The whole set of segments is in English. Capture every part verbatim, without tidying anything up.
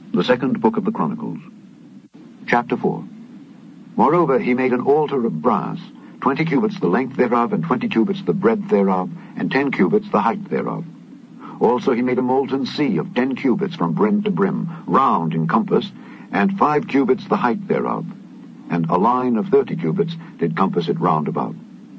The second book of the Chronicles. Chapter four. Moreover, he made an altar of brass, twenty cubits the length thereof, and twenty cubits the breadth thereof, and ten cubits the height thereof. Also he made a molten sea of ten cubits from brim to brim, round in compass, and five cubits the height thereof. And a line of thirty cubits did compass it round about.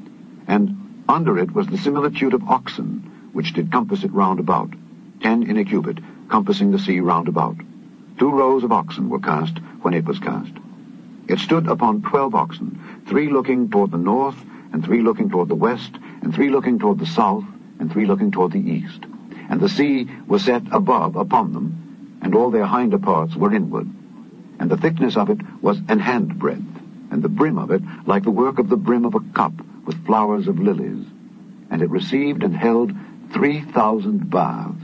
And under it was the similitude of oxen, which did compass it round about, ten in a cubit, compassing the sea round about. Two rows of oxen were cast when it was cast. It stood upon twelve oxen, three looking toward the north, and three looking toward the west, and three looking toward the south, and three looking toward the east. And the sea was set above upon them, and all their hinder parts were inward. And the thickness of it was an handbreadth, and the brim of it like the work of the brim of a cup, with flowers of lilies. And it received and held three thousand baths.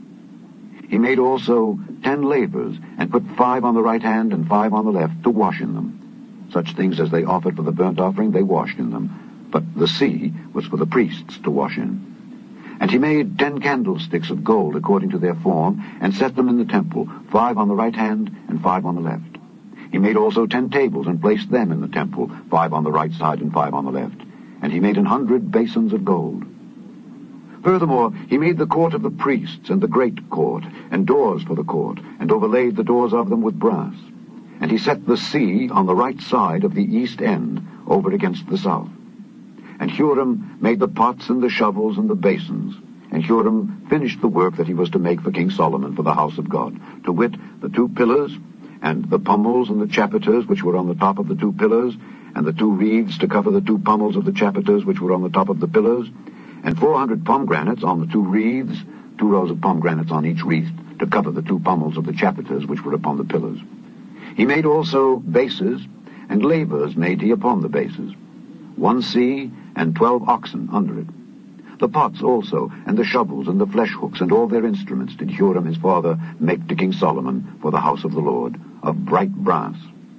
He made also ten lavers, and put five on the right hand and five on the left, to wash in them. Such things as they offered for the burnt offering they washed in them, but the sea was for the priests to wash in. And he made ten candlesticks of gold according to their form, and set them in the temple, five on the right hand and five on the left. He made also ten tables, and placed them in the temple, five on the right side and five on the left. And he made an hundred basins of gold. Furthermore, he made the court of the priests, and the great court, and doors for the court, and overlaid the doors of them with brass. And he set the sea on the right side of the east end, over against the south. And Huram made the pots and the shovels and the basins. And Huram finished the work that he was to make for King Solomon for the house of God, to wit, the two pillars, and the pommels and the chapiters which were on the top of the two pillars, and the two wreaths to cover the two pommels of the chapiters which were on the top of the pillars, and four hundred pomegranates on the two wreaths, two rows of pomegranates on each wreath, to cover the two pommels of the chapiters which were upon the pillars. He made also bases, and lavers made he upon the bases, one sea, and twelve oxen under it. The pots also, and the shovels, and the flesh hooks, and all their instruments did Huram his father make to King Solomon for the house of the Lord, of bright brass.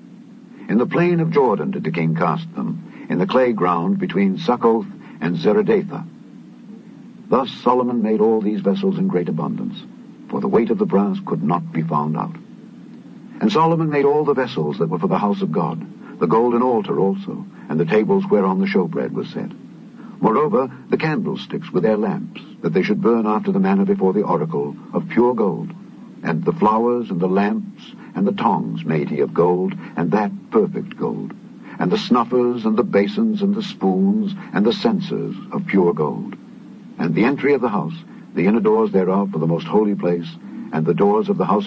In the plain of Jordan did the king cast them, in the clay ground between Succoth and Zeredathah. Thus Solomon made all these vessels in great abundance, for the weight of the brass could not be found out. And Solomon made all the vessels that were for the house of God, the golden altar also, and the tables whereon the showbread was set. Moreover, the candlesticks with their lamps, that they should burn after the manner before the oracle, of pure gold. And the flowers and the lamps and the tongs made he of gold, and that perfect gold. And the snuffers and the basins and the spoons and the censers of pure gold. And the entry of the house, the inner doors thereof for the most holy place, and the doors of the house